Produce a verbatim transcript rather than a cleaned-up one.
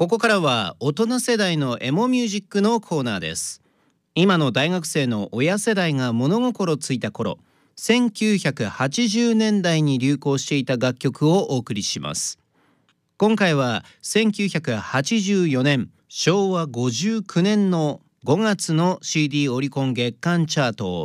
ここからは大人世代のエモミュージックのコーナーです。今の大学生の親世代が物心ついた頃、せんきゅうひゃくはちじゅうねんだいに流行していた楽曲をお送りします。今回はせんきゅうひゃくはちじゅうよねんしょうわごじゅうきゅうねんのごがつの シーディー オリコン月間チャート